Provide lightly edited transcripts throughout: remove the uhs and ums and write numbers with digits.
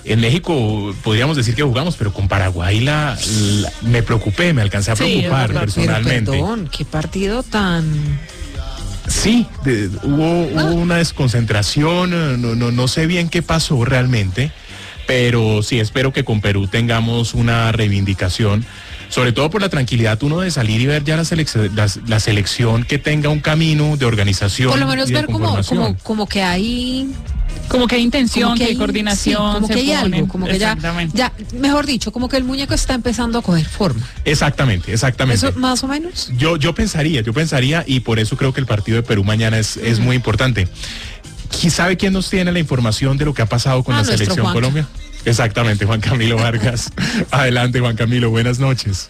En México podríamos decir que jugamos, pero con Paraguay me preocupé, me alcancé a preocupar personalmente. Pero perdón, qué partido tan... Sí, hubo una desconcentración, no sé bien qué pasó realmente, pero sí espero que con Perú tengamos una reivindicación, sobre todo por la tranquilidad uno de salir y ver ya la selección que tenga un camino de organización. Por lo menos ver como que hay... Como que hay intención, que hay coordinación, sí, como que hay algo, como que ya, mejor dicho, como que el muñeco está empezando a coger forma. Exactamente. ¿Eso más o menos? Yo pensaría, y por eso creo que el partido de Perú mañana es muy importante. ¿Sabe quién nos tiene la información de lo que ha pasado con la selección Juanca. Colombia? Exactamente, Juan Camilo Vargas. Adelante, Juan Camilo, buenas noches.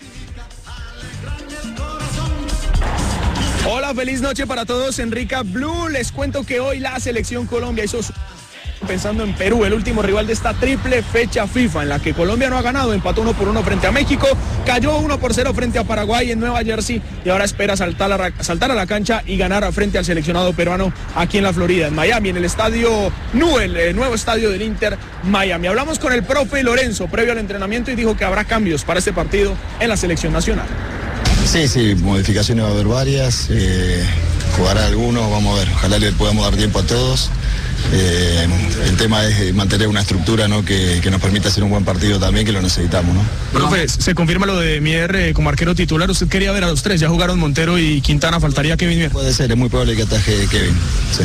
Hola, feliz noche para todos en Rica Blue. Les cuento que hoy la selección Colombia hizo pensando en Perú, el último rival de esta triple fecha FIFA, en la que Colombia no ha ganado, empató 1-1 frente a México, cayó 1-0 frente a Paraguay en Nueva Jersey y ahora espera saltar a la cancha y ganar frente al seleccionado peruano aquí en la Florida, en Miami, en el estadio Newell, el nuevo estadio del Inter Miami. Hablamos con el profe Lorenzo previo al entrenamiento y dijo que habrá cambios para este partido en la selección nacional. Sí, modificaciones va a haber varias, jugará algunos, vamos a ver, ojalá le podamos dar tiempo a todos. El tema es mantener una estructura, ¿no?, que nos permita hacer un buen partido también, que lo necesitamos, ¿no? Profe, se confirma lo de Mier como arquero titular. Usted quería ver a los tres, ya jugaron Montero y Quintana, faltaría Kevin Mier. Puede ser, es muy probable que ataje Kevin, sí.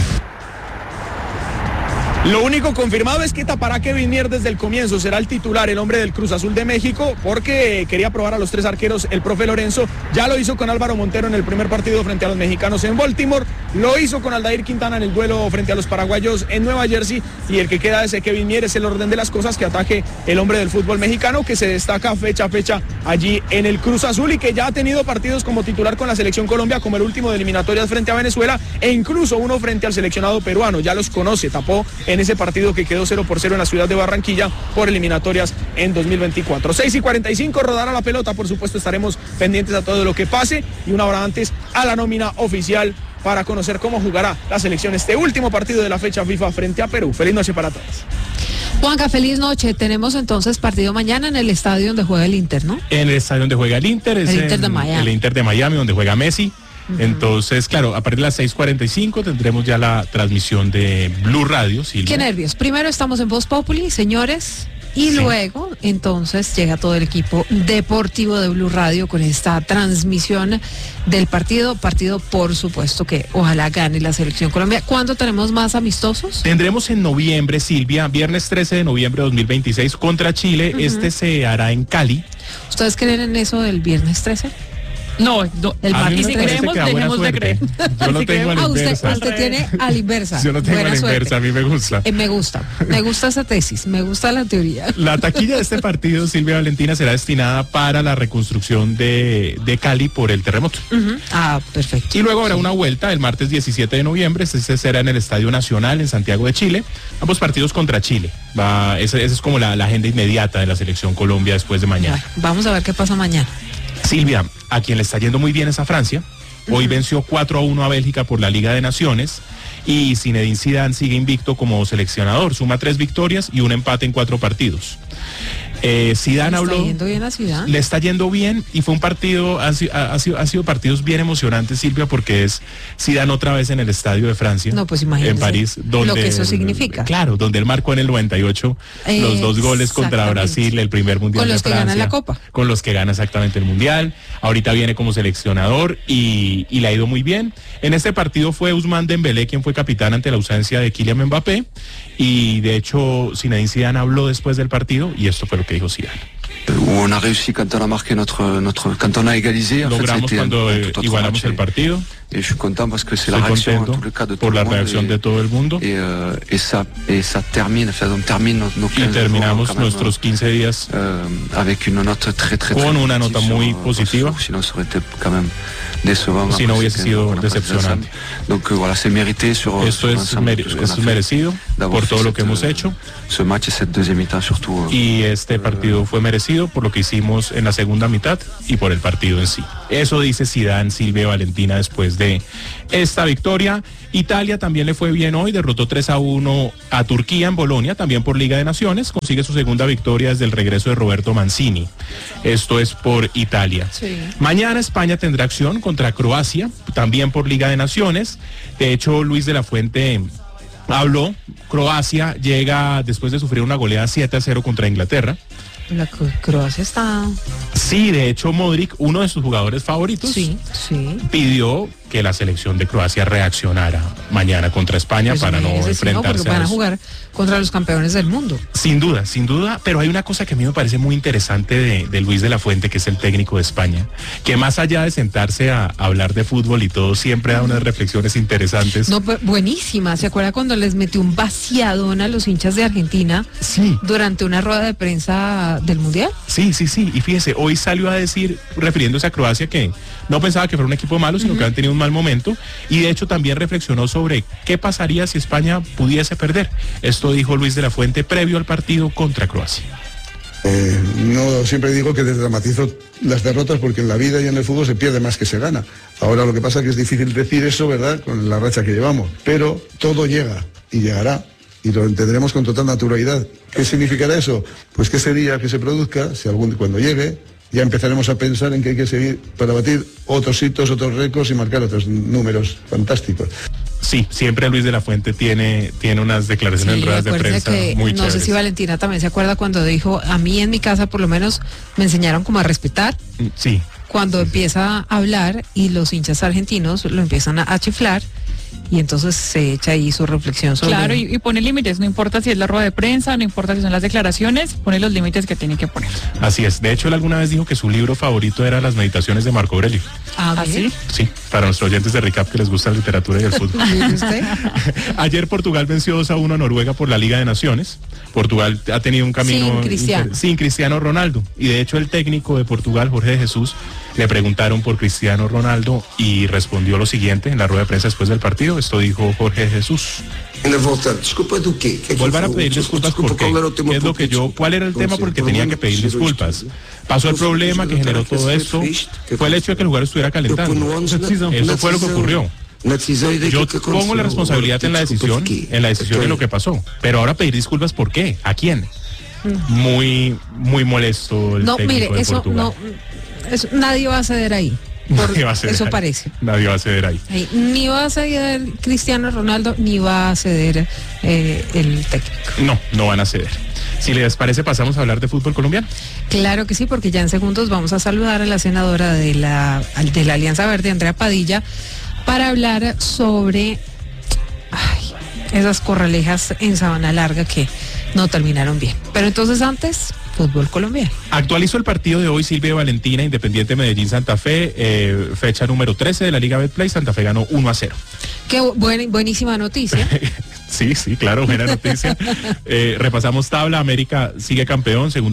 Lo único confirmado es que tapará Kevin Mier desde el comienzo, será el titular, el hombre del Cruz Azul de México, porque quería probar a los tres arqueros el profe Lorenzo. Ya lo hizo con Álvaro Montero en el primer partido frente a los mexicanos en Baltimore, lo hizo con Aldair Quintana en el duelo frente a los paraguayos en Nueva Jersey, y el que queda ese Kevin Mier es el orden de las cosas, que ataje el hombre del fútbol mexicano, que se destaca fecha a fecha allí en el Cruz Azul y que ya ha tenido partidos como titular con la selección Colombia, como el último de eliminatorias frente a Venezuela e incluso uno frente al seleccionado peruano. Ya los conoce, tapó en ese partido que quedó 0-0 en la ciudad de Barranquilla por eliminatorias en 2024. 6:45, rodará la pelota, por supuesto estaremos pendientes a todo lo que pase y una hora antes a la nómina oficial para conocer cómo jugará la selección este último partido de la fecha FIFA frente a Perú. Feliz noche para todos. Juanca, feliz noche. Tenemos entonces partido mañana en el estadio donde juega el Inter, ¿no? En el estadio donde juega el Inter, el Inter de Miami. El Inter de Miami, donde juega Messi. Entonces, claro, a partir de las 6:45 tendremos ya la transmisión de Blue Radio. Silvia. Qué nervios. Primero estamos en Voz Populi, señores, y luego entonces llega todo el equipo deportivo de Blue Radio con esta transmisión del partido por supuesto que ojalá gane la selección Colombia. ¿Cuándo tenemos más amistosos? Tendremos en noviembre, Silvia, viernes 13 de noviembre de 2026 contra Chile. Este se hará en Cali. ¿Ustedes creen en eso del viernes 13? No, el martes si creemos, dejemos de creer. Yo lo tengo a la inversa. Usted tiene a la inversa. Yo lo tengo a la inversa, a mí me gusta. Me gusta esa tesis, me gusta la teoría. La taquilla de este partido, Silvia Valentina, será destinada para la reconstrucción de Cali por el terremoto. Perfecto. Y luego habrá una vuelta el martes 17 de noviembre, este será en el Estadio Nacional en Santiago de Chile, ambos partidos contra Chile. Esa es como la agenda inmediata de la selección Colombia después de mañana. Bueno, vamos a ver qué pasa mañana. Silvia, a quien le está yendo muy bien es a Francia. Hoy venció 4-1 a Bélgica por la Liga de Naciones y Zinedine Zidane sigue invicto como seleccionador. Suma 3 victorias y un empate en 4 partidos. Zidane habló. ¿Le está yendo bien a Zidane? Le está yendo bien y fue un partido, ha sido partidos bien emocionantes, Silvia, porque es Zidane otra vez en el Estadio de Francia. No, pues imagínese. En París, donde lo que eso significa. Claro, donde él marcó en el 98 los 2 goles contra Brasil, el primer mundial de Francia. Con los que gana la Copa. Con los que gana exactamente el mundial. Ahorita viene como seleccionador y le ha ido muy bien. En este partido fue Ousmane Dembélé quien fue capitán ante la ausencia de Kylian Mbappé. Y de hecho, Zinedine Zidane habló después del partido y esto fue lo que dijo Zidane. On a réussi quand on a marqué quand on a égalisé. Logramos cuando igualamos el partido. Y je suis content parce que c'est la réaction en tout le cas de por la reacción de todo el mundo. Y ça termine, y terminamos nuestros 15 días avec une note con una nota muy positiva. Sinon ça aurait été quand même décevant. Si no hubiese sido decepcionante. Donc voilà, c'est mérité sur. Esto es merecido por todo lo que hemos hecho. Ce match et cette deuxième mi-temps surtout. Y este partido fue merecido agradecido por lo que hicimos en la segunda mitad y por el partido en sí. Eso dice Zidane Silvio Valentina después de esta victoria. Italia también le fue bien hoy, derrotó 3-1 a Turquía en Bolonia, también por Liga de Naciones, consigue su segunda victoria desde el regreso de Roberto Mancini. Esto es por Italia. Sí. Mañana España tendrá acción contra Croacia, también por Liga de Naciones. De hecho, Luis de la Fuente habló, Croacia llega después de sufrir una goleada 7-0 contra Inglaterra. La Croacia está... Sí, de hecho Modric, uno de sus jugadores favoritos, Sí. pidió que la selección de Croacia reaccionara mañana contra España Eso para me no dice, sí, enfrentarse porque van a eso. jugar contra los campeones del mundo. Sin duda, pero hay una cosa que a mí me parece muy interesante de Luis de la Fuente, que es el técnico de España, que más allá de sentarse a hablar de fútbol y todo, siempre da unas reflexiones interesantes. No, buenísima. ¿Se acuerda cuando les metió un vaciadón a los hinchas de Argentina Sí. durante una rueda de prensa del Mundial? Sí, y fíjese, hoy salió a decir, refiriéndose a Croacia, que no pensaba que fuera un equipo malo, sino que han tenido un mal momento, y de hecho también reflexionó sobre qué pasaría si España pudiese perder. Esto dijo Luis de la Fuente previo al partido contra Croacia. No siempre digo que desdramatizo las derrotas, porque en la vida y en el fútbol se pierde más que se gana. Ahora lo que pasa es que es difícil decir eso, ¿verdad?, con la racha que llevamos, pero todo llega y llegará. Y lo entenderemos con total naturalidad. ¿Qué significará eso? Pues que ese día que se produzca, cuando llegue, ya empezaremos a pensar en que hay que seguir para batir otros hitos, otros récords y marcar otros números fantásticos. Sí, siempre Luis de la Fuente tiene unas declaraciones en ruedas de prensa muy no sé chéveres. si Valentina también se acuerda cuando dijo, a mí en mi casa por lo menos me enseñaron como a respetar. Sí. Cuando empieza a hablar y los hinchas argentinos lo empiezan a chiflar, y entonces se echa ahí su reflexión sobre... Claro, y pone límites, no importa si es la rueda de prensa, no importa si son las declaraciones, pone los límites que tiene que poner. Así es. De hecho, él alguna vez dijo que su libro favorito era Las Meditaciones de Marco Aurelio. ¿Ah, ¿Sí? Sí, para nuestros oyentes de Recap que les gusta la literatura y el fútbol. ¿Y usted? Ayer Portugal venció 2-1 a Noruega por la Liga de Naciones. Portugal ha tenido un camino sin Cristiano Ronaldo. Y de hecho el técnico de Portugal, Jorge Jesus, le preguntaron por Cristiano Ronaldo y respondió lo siguiente en la rueda de prensa después del partido. Esto dijo Jorge Jesús. Volver a pedir disculpas por qué. ¿Qué es lo que cuál era el tema por el que tenía que pedir disculpas? Pasó el problema que generó todo esto. Fue el hecho de que el jugador estuviera calentando. Eso fue lo que ocurrió. Yo pongo la responsabilidad en la decisión de lo que pasó. Pero ahora pedir disculpas, ¿por qué? ¿A quién? Muy molesto el técnico mire, de eso Portugal. nadie va a ceder ahí. Nadie va a ceder eso ahí. parece. Nadie va a ceder ahí. Ni va a ceder Cristiano Ronaldo, ni va a ceder el técnico. No van a ceder. Si les parece, pasamos a hablar de fútbol colombiano. Claro que sí, porque ya en segundos vamos a saludar a la senadora de la Alianza Verde, Andrea Padilla, para hablar sobre esas corralejas en Sabana Larga que no terminaron bien. Pero entonces antes, fútbol colombiano. Actualizó el partido de hoy Silvia Valentina, Independiente Medellín Santa Fe, fecha número 13 de la Liga Betplay. Santa Fe ganó 1-0. Qué buenísima noticia. Sí, claro, buena noticia. Repasamos tabla, América sigue campeón, sigue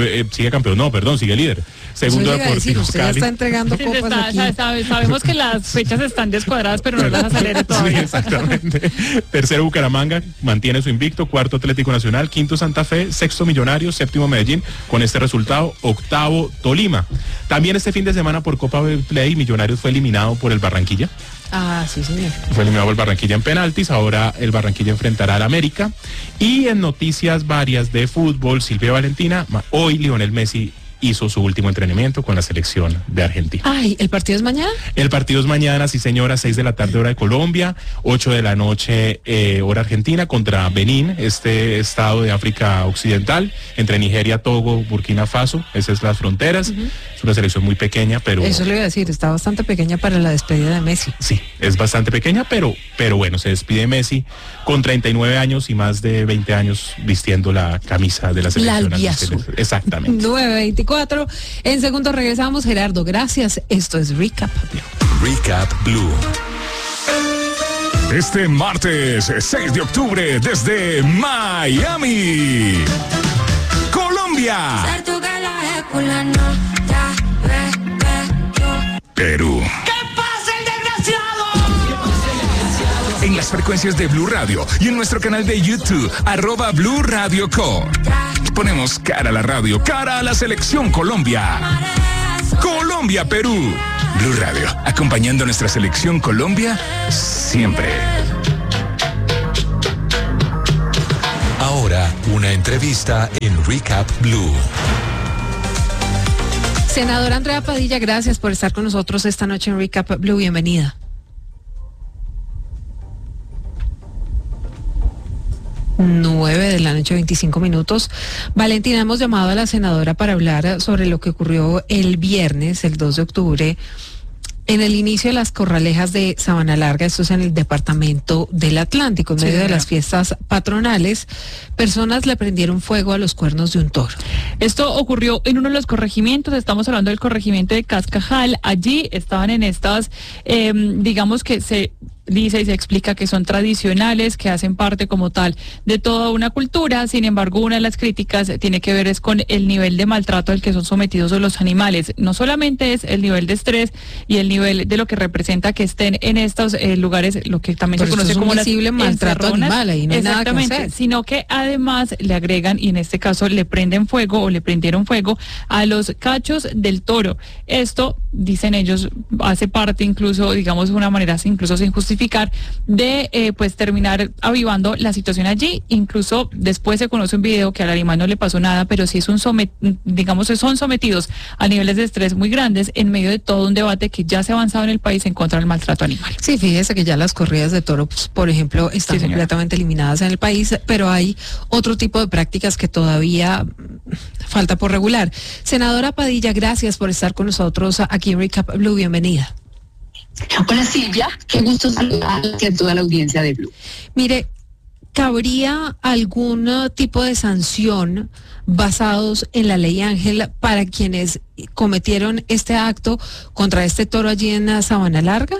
líder. Segundo Deportivo usted Cali. ya está entregando copas aquí. Sabemos que las fechas están descuadradas, pero no las acelere Sí, todavía. exactamente. Tercero Bucaramanga, mantiene su invicto. Cuarto Atlético Nacional, quinto Santa Fe, sexto Millonarios, séptimo Medellín. Con este resultado, octavo Tolima. También este fin de semana por Copa Betplay, Millonarios fue eliminado por el Barranquilla. Ah, sí, señor. Fue eliminado por el Barranquilla en penaltis. Ahora el Barranquilla enfrentará al América. Y en noticias varias de fútbol, Silvia Valentina, hoy Lionel Messi hizo su último entrenamiento con la selección de Argentina. Ay, ¿el partido es mañana? El partido es mañana, sí señora, 6 de la tarde hora de Colombia, 8 de la noche hora Argentina contra Benín, este estado de África Occidental, entre Nigeria, Togo, Burkina Faso, esas son las fronteras. Es una selección muy pequeña, pero... Eso le iba a decir, está bastante pequeña para la despedida de Messi. Sí, es bastante pequeña, pero bueno, se despide Messi con 39 años y más de 20 años vistiendo la camisa de la selección. La albiazul. Exactamente. 9:24. En segundos regresamos, Gerardo. Gracias. Esto es Recap Blue. Recap Blue. Este martes 6 de octubre desde Miami, Colombia, Perú. ¡Que pase el desgraciado! En las las frecuencias de Blue Radio y en nuestro canal de YouTube, @Blue Radio Co. Ponemos cara a la radio, cara a la selección Colombia. Colombia-Perú. Blue Radio, acompañando a nuestra selección Colombia siempre. Ahora, una entrevista en Recap Blue. Senadora Andrea Padilla, gracias por estar con nosotros esta noche en Recap Blue. Bienvenida. 9:00 p.m, 25 minutos. Valentina, hemos llamado a la senadora para hablar sobre lo que ocurrió el viernes, el 2 de octubre, en el inicio de las corralejas de Sabana Larga. Esto es en el departamento del Atlántico, en medio de las fiestas patronales. Personas le prendieron fuego a los cuernos de un toro. Esto ocurrió en uno de los corregimientos, estamos hablando del corregimiento de Cascajal. Allí estaban en estas, digamos que se dice y se explica que son tradicionales, que hacen parte como tal de toda una cultura. Sin embargo, una de las críticas tiene que ver es con el nivel de maltrato al que son sometidos los animales. No solamente es el nivel de estrés y el nivel de lo que representa que estén en estos lugares, lo que también se conoce como visible maltrato animal, ahí no hay nada que hacer. Sino que además le agregan, y en este caso le prenden fuego o le prendieron fuego a los cachos del toro. Esto, dicen ellos, hace parte incluso, digamos, de una manera incluso sin justificar, de pues terminar avivando la situación allí. Incluso después se conoce un video que al animal no le pasó nada, pero sí son sometidos a niveles de estrés muy grandes en medio de todo un debate que ya se ha avanzado en el país en contra del maltrato animal. Sí, fíjese que ya las corridas de toro, pues, por ejemplo, están completamente eliminadas en el país, pero hay otro tipo de prácticas que todavía falta por regular. Senadora Padilla, gracias por estar con nosotros aquí en Recap Blue. Bienvenida. Hola Silvia, qué gusto saludar a toda la audiencia de Blue. Mire, ¿cabría algún tipo de sanción basados en la ley Ángel para quienes cometieron este acto contra este toro allí en Sabana Larga?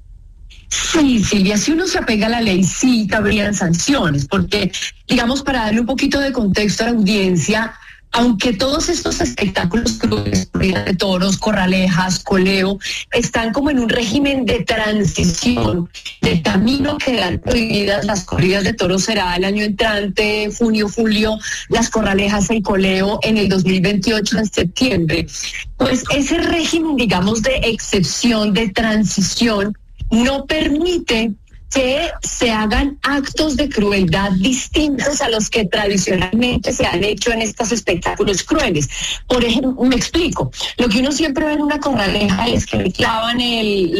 Sí, Silvia, si uno se apega a la ley, sí cabrían sanciones, porque, digamos, para darle un poquito de contexto a la audiencia, aunque todos estos espectáculos crueles, corrida de toros, corralejas, coleo, están como en un régimen de transición, de camino que dan prohibidas. Las corridas de toros será el año entrante, junio, julio, las corralejas, el coleo en el 2028, en septiembre. Pues ese régimen, digamos, de excepción, de transición, no permite que se hagan actos de crueldad distintos a los que tradicionalmente se han hecho en estos espectáculos crueles. Por ejemplo, me explico, lo que uno siempre ve en una corraleja es que le clavan el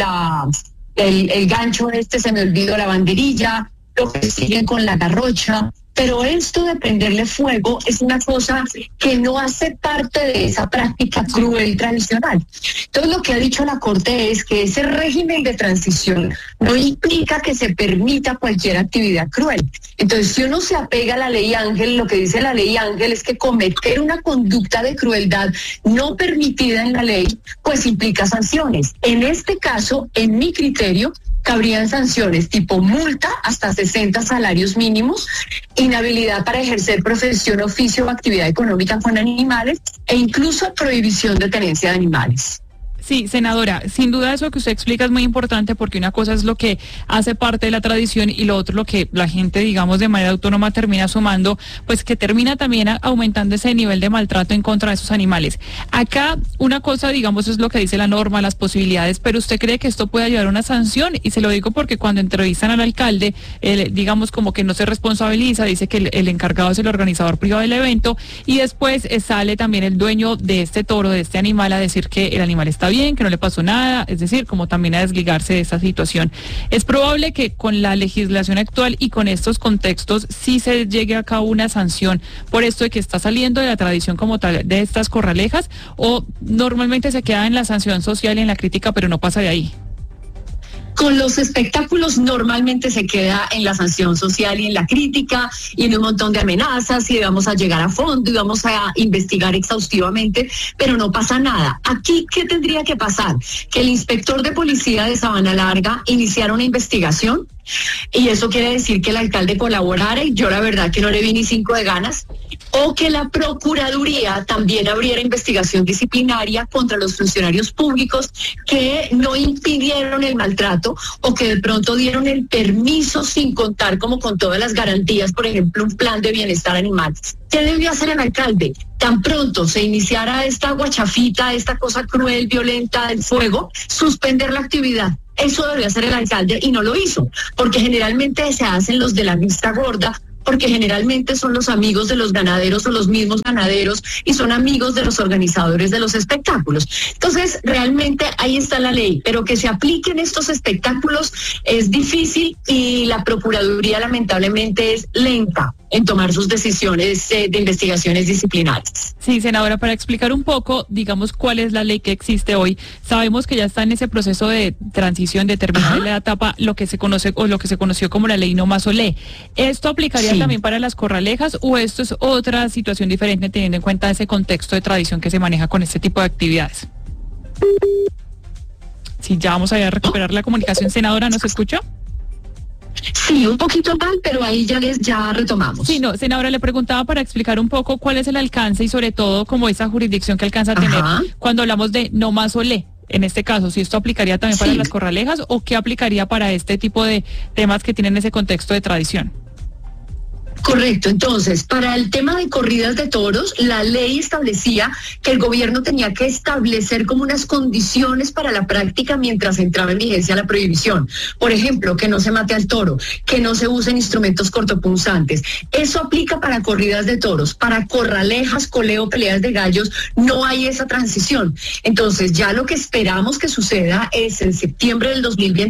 gancho se me olvidó, la banderilla, lo que siguen con la garrocha. Pero esto de prenderle fuego es una cosa que no hace parte de esa práctica cruel tradicional. Entonces lo que ha dicho la Corte es que ese régimen de transición no implica que se permita cualquier actividad cruel. Entonces si uno se apega a la ley Ángel, lo que dice la ley Ángel es que cometer una conducta de crueldad no permitida en la ley, pues implica sanciones. En este caso, en mi criterio, cabrían sanciones tipo multa hasta 60 salarios mínimos, inhabilidad para ejercer profesión, oficio o actividad económica con animales e incluso prohibición de tenencia de animales. Sí, senadora, sin duda eso que usted explica es muy importante, porque una cosa es lo que hace parte de la tradición y lo otro lo que la gente, digamos, de manera autónoma termina sumando, pues que termina también aumentando ese nivel de maltrato en contra de esos animales. Acá una cosa, digamos, es lo que dice la norma, las posibilidades, pero ¿usted cree que esto puede ayudar a una sanción? Y se lo digo porque cuando entrevistan al alcalde, digamos, como que no se responsabiliza, dice que el encargado es el organizador privado del evento, y después sale también el dueño de este toro, de este animal, a decir que el animal está bien, que no le pasó nada, es decir, como también a desligarse de esa situación. Es probable que con la legislación actual y con estos contextos sí se llegue a cabo una sanción por esto de que está saliendo de la tradición como tal de estas corralejas, o normalmente se queda en la sanción social y en la crítica, pero no pasa de ahí. Con los espectáculos normalmente se queda en la sanción social y en la crítica y en un montón de amenazas, y vamos a llegar a fondo y vamos a investigar exhaustivamente, pero no pasa nada. Aquí, ¿qué tendría que pasar? Que el inspector de policía de Sabana Larga iniciara una investigación, y eso quiere decir que el alcalde colaborara, y yo la verdad que no le vi ni 5 de ganas, o que la Procuraduría también abriera investigación disciplinaria contra los funcionarios públicos que no impidieron el maltrato o que de pronto dieron el permiso sin contar como con todas las garantías, por ejemplo, un plan de bienestar animal. ¿Qué debió hacer el alcalde? Tan pronto se iniciara esta guachafita, esta cosa cruel, violenta del fuego, suspender la actividad. Eso debió hacer el alcalde y no lo hizo, porque generalmente se hacen los de la vista gorda, porque generalmente son los amigos de los ganaderos o los mismos ganaderos y son amigos de los organizadores de los espectáculos. Entonces, realmente ahí está la ley, pero que se apliquen estos espectáculos es difícil y la Procuraduría lamentablemente es lenta en tomar sus decisiones de investigaciones disciplinarias. Sí, senadora, para explicar un poco, digamos, cuál es la ley que existe hoy. Sabemos que ya está en ese proceso de transición, de terminar la etapa, lo que se conoce o lo que se conoció como la ley No Más Olé. ¿Esto aplicaría también para las corralejas o esto es otra situación diferente teniendo en cuenta ese contexto de tradición que se maneja con este tipo de actividades? Sí, ya vamos a recuperar la comunicación. Senadora, ¿nos escucha? Sí, un poquito mal, pero ahí ya retomamos. Sí, no, senadora, le preguntaba para explicar un poco cuál es el alcance y sobre todo como esa jurisdicción que alcanza a tener cuando hablamos de No Más Olé. En este caso, si esto aplicaría también para las corralejas o qué aplicaría para este tipo de temas que tienen ese contexto de tradición. Correcto, entonces, para el tema de corridas de toros, la ley establecía que el gobierno tenía que establecer como unas condiciones para la práctica mientras entraba en vigencia la prohibición. Por ejemplo, que no se mate al toro, que no se usen instrumentos cortopunzantes. Eso aplica para corridas de toros. Para corralejas, coleo, peleas de gallos, no hay esa transición. Entonces, ya lo que esperamos que suceda es en septiembre del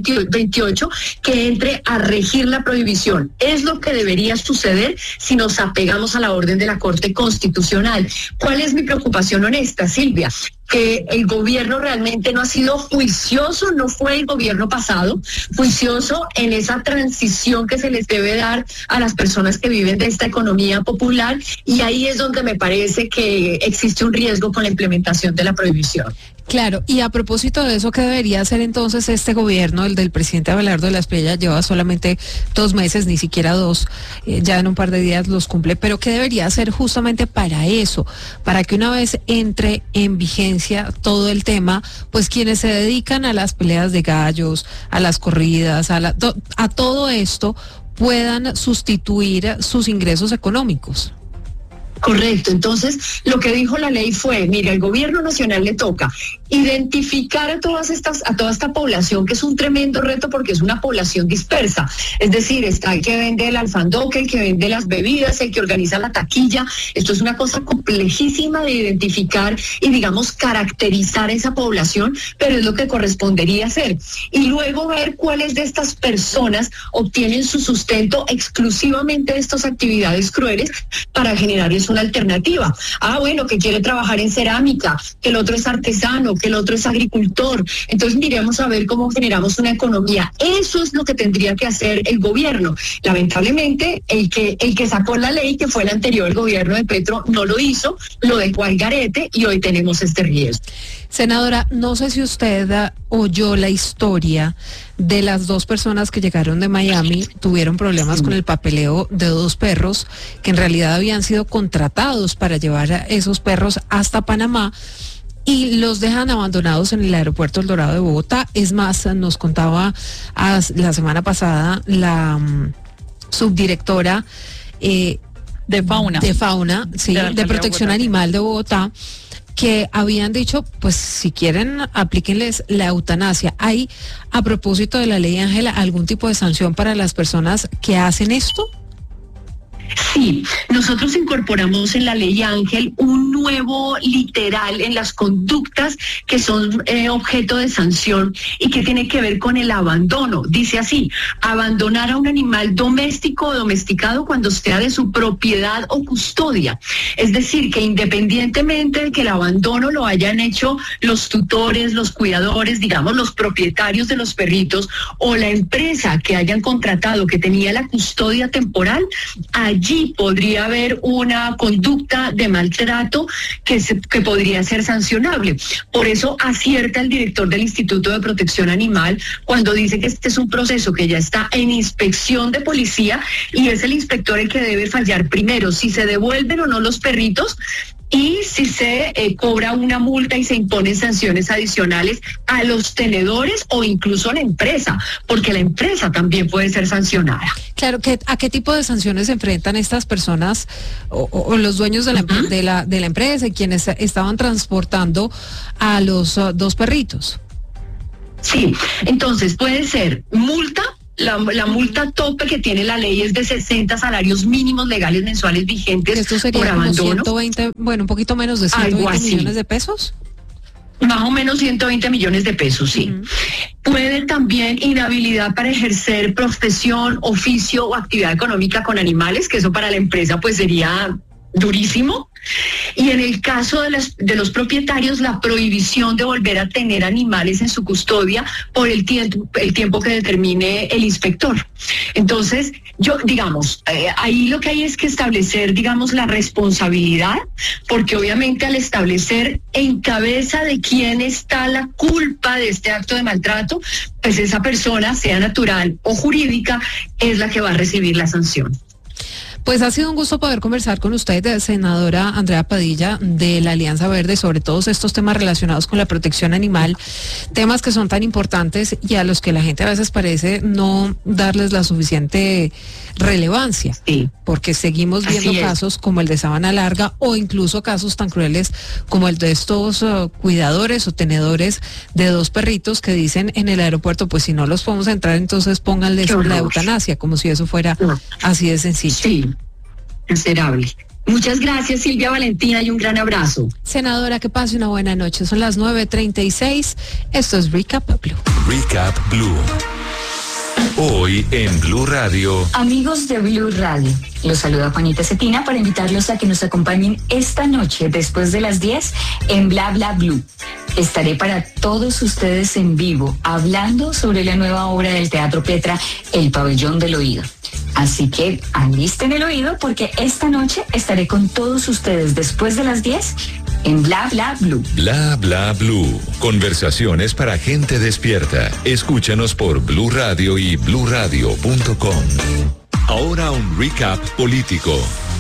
2028 que entre a regir la prohibición. Es lo que debería suceder si nos apegamos a la orden de la Corte Constitucional. ¿Cuál es mi preocupación honesta, Silvia? Que el gobierno realmente no ha sido juicioso, no fue el gobierno pasado, juicioso en esa transición que se les debe dar a las personas que viven de esta economía popular, y ahí es donde me parece que existe un riesgo con la implementación de la prohibición. Claro, y a propósito de eso, ¿qué debería hacer entonces este gobierno, el del presidente Abelardo de la Espriella? Lleva solamente 2 meses, ni siquiera 2, ya en un par de días los cumple, pero ¿qué debería hacer justamente para eso? Para que una vez entre en vigencia todo el tema, pues quienes se dedican a las peleas de gallos, a las corridas, a todo esto, puedan sustituir sus ingresos económicos. Correcto, entonces lo que dijo la ley fue, mira, al gobierno nacional le toca identificar a toda esta población, que es un tremendo reto porque es una población dispersa, es decir, está el que vende el alfandoque, el que vende las bebidas, el que organiza la taquilla. Esto es una cosa complejísima de identificar y, digamos, caracterizar esa población, pero es lo que correspondería hacer. Y luego ver cuáles de estas personas obtienen su sustento exclusivamente de estas actividades crueles para generarles una alternativa. Bueno, que quiere trabajar en cerámica, que el otro es artesano, que el otro es agricultor. Entonces miremos a ver cómo generamos una economía. Eso es lo que tendría que hacer el gobierno. Lamentablemente, el que sacó la ley, que fue el anterior gobierno de Petro, no lo hizo, lo dejó al garete y hoy tenemos este riesgo. Senadora, no sé si usted oyó la historia de las 2 personas que llegaron de Miami, tuvieron problemas con el papeleo de 2 perros que en realidad habían sido contratados para llevar a esos perros hasta Panamá y los dejan abandonados en el aeropuerto El Dorado de Bogotá. Es más, nos contaba la semana pasada la subdirectora de fauna, sí, de protección animal de Bogotá, que habían dicho, pues si quieren, aplíquenles la eutanasia. ¿Hay, a propósito de la ley, Ángela, algún tipo de sanción para las personas que hacen esto? Sí, nosotros incorporamos en la ley Ángel un nuevo literal en las conductas que son objeto de sanción y que tiene que ver con el abandono. Dice así: abandonar a un animal doméstico o domesticado cuando sea de su propiedad o custodia. Es decir, que independientemente de que el abandono lo hayan hecho los tutores, los cuidadores, digamos los propietarios de los perritos o la empresa que hayan contratado que tenía la custodia temporal, ahí allí podría haber una conducta de maltrato que podría ser sancionable. Por eso acierta el director del Instituto de Protección Animal cuando dice que este es un proceso que ya está en inspección de policía y es el inspector el que debe fallar primero si se devuelven o no los perritos y si se cobra una multa y se imponen sanciones adicionales a los tenedores o incluso a la empresa, porque la empresa también puede ser sancionada. Claro, ¿a qué tipo de sanciones se enfrentan estas personas o los dueños de la empresa y quienes estaban transportando a los dos perritos? Sí, entonces puede ser multa. La multa tope que tiene la ley es de 60 salarios mínimos legales mensuales vigentes. ¿Esto sería por como abandono? 120, un poquito menos de 120 millones de pesos? Más o menos 120 millones de pesos, sí. Puede también inhabilidad para ejercer profesión, oficio o actividad económica con animales, que eso para la empresa pues sería durísimo. Y en el caso de los propietarios, la prohibición de volver a tener animales en su custodia por el tiempo que determine el inspector. Entonces, ahí lo que hay es que establecer, la responsabilidad, porque obviamente al establecer en cabeza de quién está la culpa de este acto de maltrato, pues esa persona, sea natural o jurídica, es la que va a recibir la sanción. Pues ha sido un gusto poder conversar con usted, senadora Andrea Padilla, de la Alianza Verde, sobre todos estos temas relacionados con la protección animal, temas que son tan importantes y a los que la gente a veces parece no darles la suficiente relevancia, sí, porque seguimos viendo casos como el de Sabana Larga o incluso casos tan crueles como el de estos cuidadores o tenedores de dos perritos que dicen en el aeropuerto, pues si no los podemos entrar, entonces pónganles la eutanasia, como si eso fuera así de sencillo. Sí. Miserable. Muchas gracias, Silvia Valentina, y un gran abrazo. Senadora, que pase una buena noche. Son las 9:36. Esto es Recap Blue. Recap Blue. Hoy en Blue Radio. Amigos de Blue Radio, los saluda Juanita Cetina para invitarlos a que nos acompañen esta noche después de las 10 en Bla Bla Blue. Estaré para todos ustedes en vivo hablando sobre la nueva obra del Teatro Petra, El Pabellón del Oído. Así que alisten el oído porque esta noche estaré con todos ustedes después de las 10 en Bla Bla Blue. Bla Bla Blue. Conversaciones para gente despierta. Escúchanos por Blue Radio y bluradio.com. Ahora un recap político.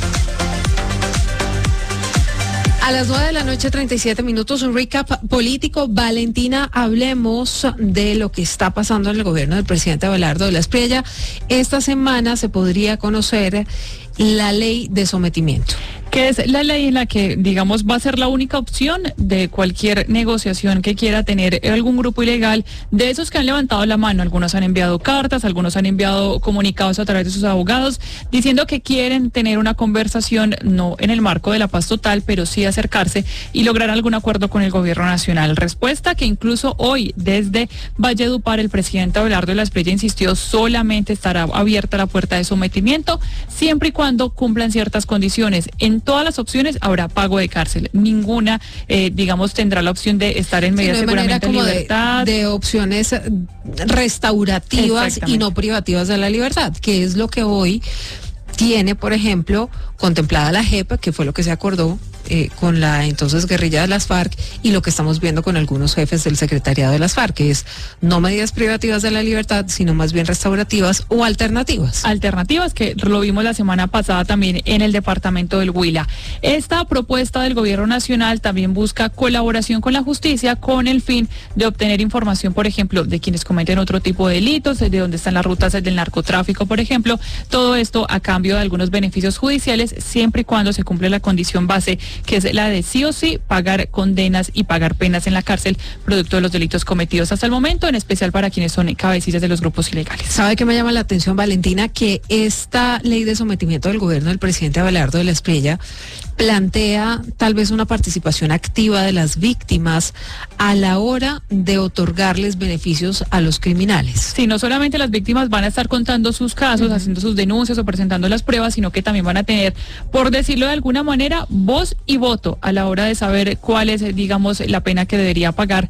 A las 9:37 p.m, un recap político. Valentina, hablemos de lo que está pasando en el gobierno del presidente Abelardo de la Espriella. Esta semana se podría conocer la ley de sometimiento, que es la ley en la que, va a ser la única opción de cualquier negociación que quiera tener algún grupo ilegal, de esos que han levantado la mano. Algunos han enviado cartas, algunos han enviado comunicados a través de sus abogados, diciendo que quieren tener una conversación, no en el marco de la paz total, pero sí acercarse y lograr algún acuerdo con el gobierno nacional. Respuesta que incluso hoy, desde Valledupar, el presidente Abelardo de la Espriella insistió solamente estará abierta la puerta de sometimiento, siempre y cuando cumplan ciertas condiciones. En todas las opciones habrá pago de cárcel. Ninguna, tendrá la opción de estar en medida seguramente de libertad. De opciones restaurativas y no privativas de la libertad, que es lo que hoy tiene, por ejemplo, contemplada la JEP, que fue lo que se acordó con la entonces guerrilla de las FARC, y lo que estamos viendo con algunos jefes del secretariado de las FARC, que es no medidas privativas de la libertad, sino más bien restaurativas o alternativas. Alternativas, que lo vimos la semana pasada también en el departamento del Huila. Esta propuesta del gobierno nacional también busca colaboración con la justicia con el fin de obtener información, por ejemplo, de quienes cometen otro tipo de delitos, de dónde están las rutas del narcotráfico, por ejemplo. Todo esto a cambio de algunos beneficios judiciales, siempre y cuando se cumple la condición base, que es la de sí o sí pagar condenas y pagar penas en la cárcel producto de los delitos cometidos hasta el momento, en especial para quienes son cabecillas de los grupos ilegales. ¿Sabe qué me llama la atención, Valentina? Que esta ley de sometimiento del gobierno del presidente Abelardo de la Espriella plantea tal vez una participación activa de las víctimas a la hora de otorgarles beneficios a los criminales. Sí, no solamente las víctimas van a estar contando sus casos, haciendo sus denuncias o presentando las pruebas, sino que también van a tener, por decirlo de alguna manera, voz y voto a la hora de saber cuál es, digamos, la pena que debería pagar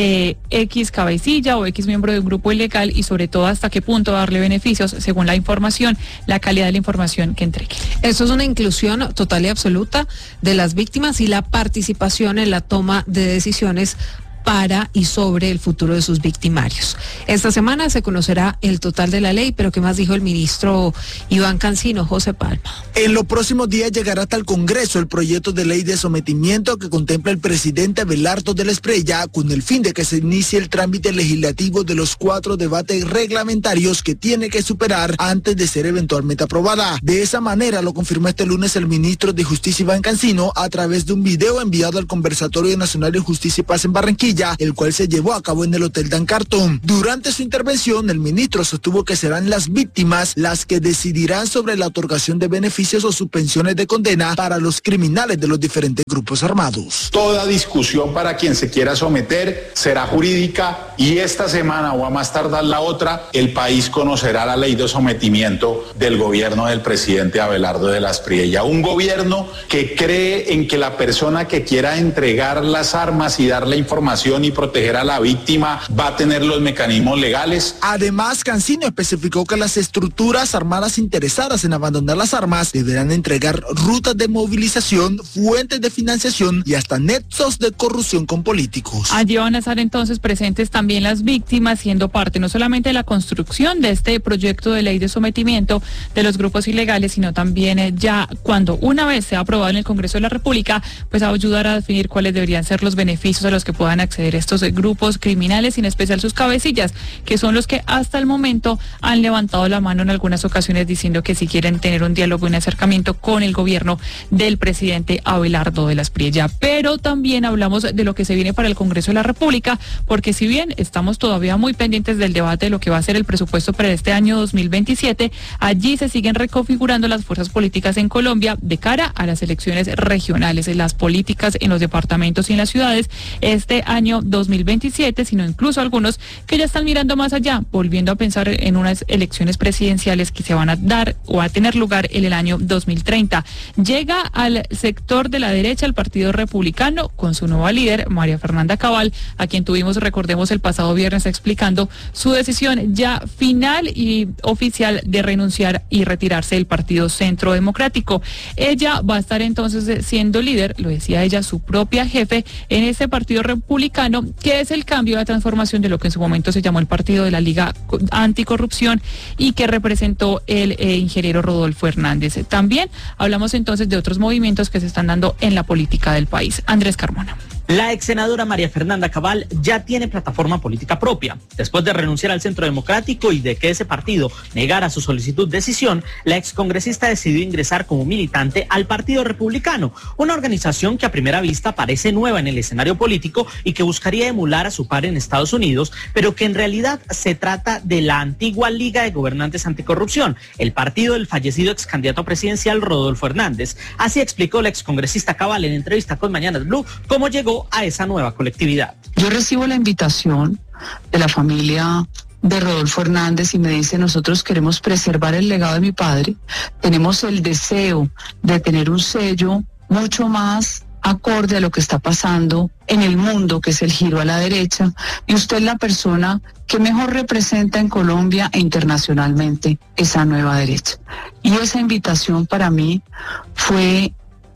X cabecilla o X miembro de un grupo ilegal, y sobre todo hasta qué punto darle beneficios según la información, la calidad de la información que entregue. Eso es una inclusión total y absoluta de las víctimas y la participación en la toma de decisiones para y sobre el futuro de sus victimarios. Esta semana se conocerá el total de la ley, pero ¿qué más dijo el ministro Iván Cancino? José Palma. En los próximos días llegará hasta el Congreso el proyecto de ley de sometimiento que contempla el presidente Abelardo de la Espriella, con el fin de que se inicie el trámite legislativo de los 4 debates reglamentarios que tiene que superar antes de ser eventualmente aprobada. De esa manera lo confirmó este lunes el ministro de Justicia Iván Cancino a través de un video enviado al Conversatorio Nacional de Justicia y Paz en Barranquilla, el cual se llevó a cabo en el Hotel Dan Carton. Durante su intervención, el ministro sostuvo que serán las víctimas las que decidirán sobre la otorgación de beneficios o suspensiones de condena para los criminales de los diferentes grupos armados. Toda discusión para quien se quiera someter será jurídica, y esta semana o a más tardar la otra, el país conocerá la ley de sometimiento del gobierno del presidente Abelardo de la Espriella. Un gobierno que cree en que la persona que quiera entregar las armas y dar la información y proteger a la víctima va a tener los mecanismos legales. Además, Cancino especificó que las estructuras armadas interesadas en abandonar las armas deberán entregar rutas de movilización, fuentes de financiación y hasta nexos de corrupción con políticos. Allí van a estar entonces presentes también las víctimas, siendo parte no solamente de la construcción de este proyecto de ley de sometimiento de los grupos ilegales, sino también ya cuando una vez sea aprobado en el Congreso de la República, pues a ayudar a definir cuáles deberían ser los beneficios a los que puedan acceder estos grupos criminales, y en especial sus cabecillas, que son los que hasta el momento han levantado la mano en algunas ocasiones diciendo que si quieren tener un diálogo y un acercamiento con el gobierno del presidente Abelardo de la Espriella. Pero también hablamos de lo que se viene para el Congreso de la República, porque si bien estamos todavía muy pendientes del debate de lo que va a ser el presupuesto para este año 2027, allí se siguen reconfigurando las fuerzas políticas en Colombia de cara a las elecciones regionales, las políticas en los departamentos y en las ciudades este año 2027, sino incluso algunos que ya están mirando más allá, volviendo a pensar en unas elecciones presidenciales que se van a dar o a tener lugar en el año 2030. Llega al sector de la derecha el Partido Republicano con su nueva líder, María Fernanda Cabal, a quien tuvimos, recordemos, el pasado viernes explicando su decisión ya final y oficial de renunciar y retirarse del Partido Centro Democrático. Ella va a estar entonces siendo líder, lo decía ella, su propia jefe en este Partido Republicano, que es el cambio, la transformación de lo que en su momento se llamó el Partido de la Liga Anticorrupción y que representó el ingeniero Rodolfo Hernández. También hablamos entonces de otros movimientos que se están dando en la política del país. Andrés Carmona. La ex senadora María Fernanda Cabal ya tiene plataforma política propia. Después de renunciar al Centro Democrático y de que ese partido negara su solicitud de escisión, la excongresista decidió ingresar como militante al Partido Republicano, una organización que a primera vista parece nueva en el escenario político y que buscaría emular a su par en Estados Unidos, pero que en realidad se trata de la antigua Liga de Gobernantes Anticorrupción, el partido del fallecido ex candidato presidencial Rodolfo Hernández. Así explicó la excongresista Cabal en entrevista con Mañanas Blue cómo llegó a esa nueva colectividad. Yo recibo la invitación de la familia de Rodolfo Hernández y me dice: nosotros queremos preservar el legado de mi padre, tenemos el deseo de tener un sello mucho más acorde a lo que está pasando en el mundo, que es el giro a la derecha, y usted es la persona que mejor representa en Colombia e internacionalmente esa nueva derecha. Y esa invitación para mí fue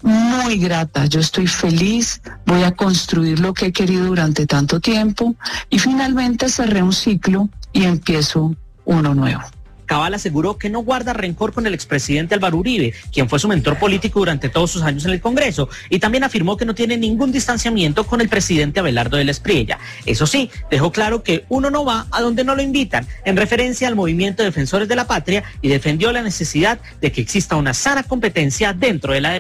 muy grata. Yo estoy feliz, voy a construir lo que he querido durante tanto tiempo y finalmente cerré un ciclo y empiezo uno nuevo. Cabal aseguró que no guarda rencor con el expresidente Álvaro Uribe, quien fue su mentor político durante todos sus años en el Congreso, y también afirmó que no tiene ningún distanciamiento con el presidente Abelardo de la Espriella. Eso sí, dejó claro que uno no va a donde no lo invitan, en referencia al movimiento de Defensores de la Patria, y defendió la necesidad de que exista una sana competencia dentro de la derecha.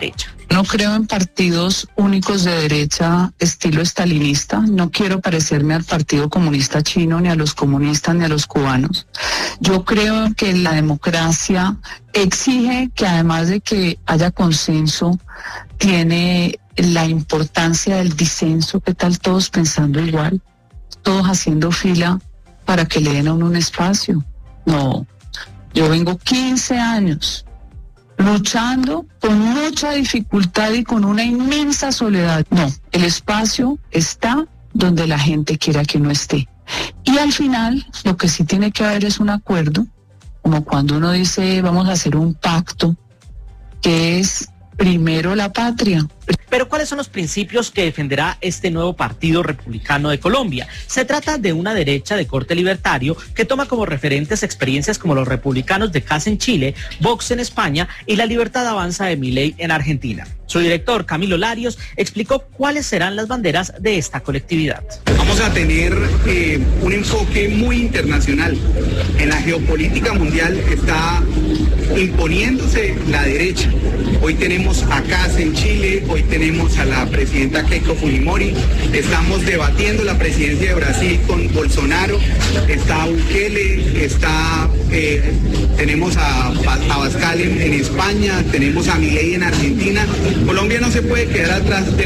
No creo en partidos únicos de derecha estilo estalinista. No quiero parecerme al Partido Comunista Chino, ni a los comunistas, ni a los cubanos. Yo creo que la democracia exige que además de que haya consenso, tiene la importancia del disenso. ¿Qué tal todos pensando igual? Todos haciendo fila para que le den a uno un espacio. No, yo vengo 15 años luchando con mucha dificultad y con una inmensa soledad. No, el espacio está donde la gente quiera que uno esté. Y al final, lo que sí tiene que haber es un acuerdo, como cuando uno dice vamos a hacer un pacto, que es primero la patria. Pero ¿cuáles son los principios que defenderá este nuevo Partido Republicano de Colombia? Se trata de una derecha de corte libertario que toma como referentes experiencias como los republicanos de CAS en Chile, Vox en España y La Libertad Avanza de Milei en Argentina. Su director, Camilo Larios, explicó cuáles serán las banderas de esta colectividad. Vamos a tener un enfoque muy internacional. En la geopolítica mundial está imponiéndose la derecha. Hoy tenemos a CAS en Chile, hoy tenemos a la presidenta Keiko Fujimori, estamos debatiendo la presidencia de Brasil con Bolsonaro, está Bukele, tenemos a Abascal en España, tenemos a Milei en Argentina. Colombia no se puede quedar atrás de